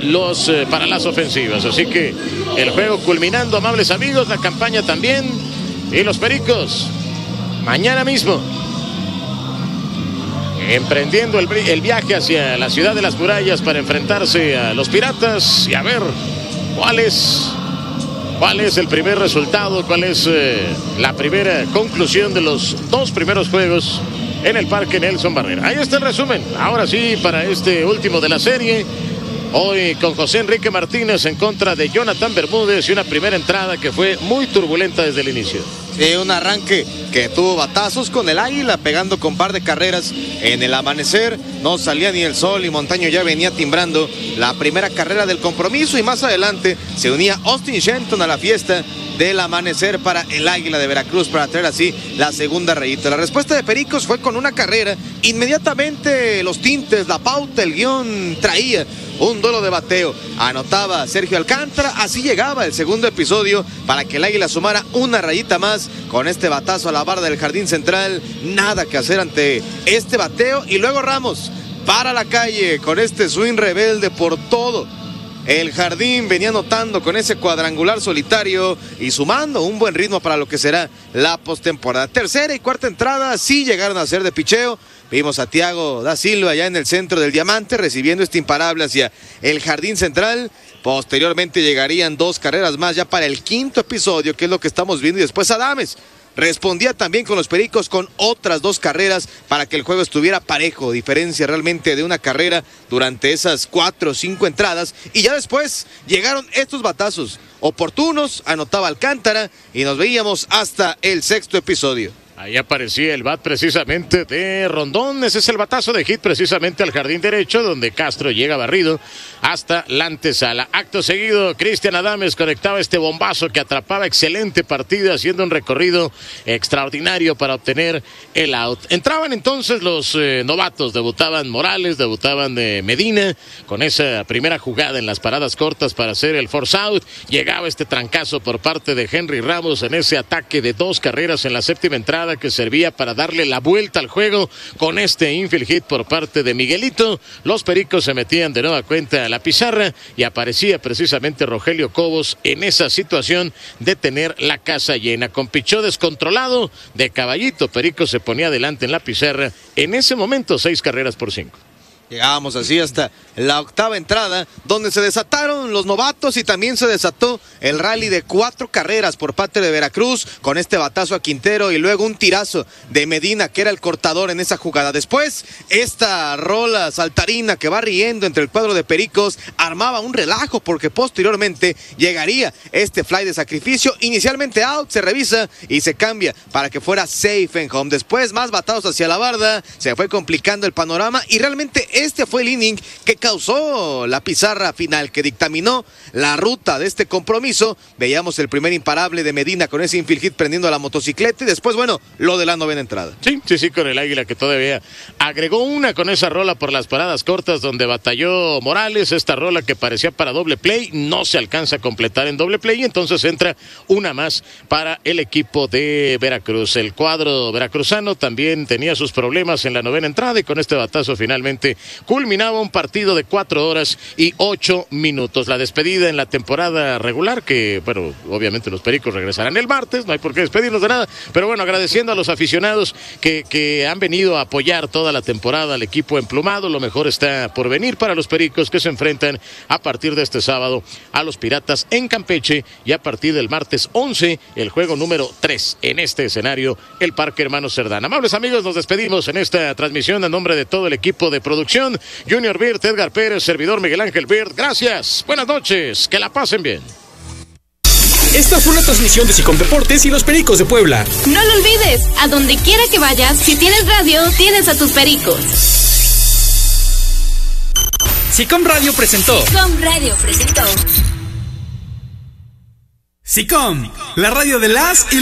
para las ofensivas. Así que el juego culminando, amables amigos, la campaña también. Y los Pericos, mañana mismo, emprendiendo el viaje hacia la ciudad de las murallas para enfrentarse a los Piratas y a ver cuál es el primer resultado, cuál es la primera conclusión de los dos primeros juegos en el Parque Nelson Barrera. Ahí está el resumen. Ahora sí, para este último de la serie, hoy con José Enrique Martínez en contra de Jonathan Bermúdez, y una primera entrada que fue muy turbulenta desde el inicio. Un arranque que tuvo batazos con el Águila, pegando con par de carreras en el amanecer. No salía ni el sol y Montaño ya venía timbrando la primera carrera del compromiso, y más adelante se unía Austin Shenton a la fiesta del amanecer para el Águila de Veracruz, para traer así la segunda rayita. La respuesta de Pericos fue con una carrera. Inmediatamente los tintes, la pauta, el guión traía un duelo de bateo. Anotaba Sergio Alcántara, así llegaba el segundo episodio para que el Águila sumara una rayita más con este batazo a la barda del jardín central. Nada que hacer ante este bateo, y luego Ramos para la calle con este swing rebelde por todo el jardín. Venía anotando con ese cuadrangular solitario y sumando un buen ritmo para lo que será la postemporada. Tercera y cuarta entrada sí llegaron a ser de picheo. Vimos a Thiago da Silva ya en el centro del diamante recibiendo este imparable hacia el jardín central. Posteriormente llegarían dos carreras más ya para el quinto episodio, que es lo que estamos viendo, y después Adames respondía también con los Pericos con otras dos carreras para que el juego estuviera parejo, diferencia realmente de una carrera durante esas 4 o 5 entradas, y ya después llegaron estos batazos oportunos, anotaba Alcántara y nos veíamos hasta el sexto episodio. Ahí aparecía el bat precisamente de Rondón. Ese es el batazo de hit precisamente al jardín derecho, donde Castro llega barrido hasta la antesala. Acto seguido, Cristian Adames conectaba este bombazo que atrapaba. Excelente partida, haciendo un recorrido extraordinario para obtener el out. Entraban entonces los novatos. Debutaban Morales, debutaban Medina, con esa primera jugada en las paradas cortas para hacer el force out. Llegaba este trancazo por parte de Henry Ramos en ese ataque de 2 carreras en la séptima entrada, que servía para darle la vuelta al juego con este infield hit por parte de Miguelito. Los Pericos se metían de nueva cuenta a la pizarra y aparecía precisamente Rogelio Cobos en esa situación de tener la casa llena. Con pichó descontrolado de caballito, Pericos se ponía adelante en la pizarra. En ese momento 6 carreras por 5. Llegábamos así hasta la octava entrada, donde se desataron los novatos y también se desató el rally de 4 carreras por parte de Veracruz, con este batazo a Quintero y luego un tirazo de Medina, que era el cortador en esa jugada. Después, esta rola saltarina que va riendo entre el cuadro de Pericos armaba un relajo, porque posteriormente llegaría este fly de sacrificio. Inicialmente out, se revisa y se cambia para que fuera safe en home. Después, más batados hacia la barda, se fue complicando el panorama y realmente este fue el inning que causó la pizarra final, que dictaminó la ruta de este compromiso. Veíamos el primer imparable de Medina con ese infield hit prendiendo la motocicleta, y después, bueno, lo de la novena entrada. Sí, con el Águila, que todavía agregó una con esa rola por las paradas cortas donde batalló Morales. Esta rola que parecía para doble play no se alcanza a completar en doble play, y entonces entra una más para el equipo de Veracruz. El cuadro veracruzano también tenía sus problemas en la novena entrada, y con este batazo finalmente culminaba un partido de 4 horas y 8 minutos. La despedida en la temporada regular, que, bueno, obviamente los Pericos regresarán el martes, no hay por qué despedirnos de nada, pero bueno, agradeciendo a los aficionados que han venido a apoyar toda la temporada al equipo emplumado. Lo mejor está por venir para los Pericos, que se enfrentan a partir de este sábado a los Piratas en Campeche, y a partir del martes 11, el juego número 3 en este escenario, el Parque Hermanos Cerdán. Amables amigos, nos despedimos en esta transmisión a nombre de todo el equipo de producción. Junior Bird, Edgar Pérez, servidor Miguel Ángel Bird. Gracias, buenas noches, que la pasen bien. Esta fue una transmisión de SICOM Deportes y los Pericos de Puebla. No lo olvides, a donde quiera que vayas, si tienes radio, tienes a tus Pericos. SICOM Radio presentó. SICOM, la radio de las y